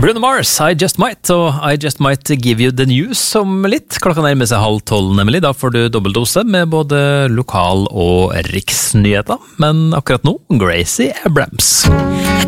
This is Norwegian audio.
Bruno Mars, I Just Might, og I Just Might Give You The News om litt. Klokka nærmer seg 11:30 nemlig, da får du dobbeltdose med både lokal- og riksnyheter. Men akkurat nå, Gracie Abrams.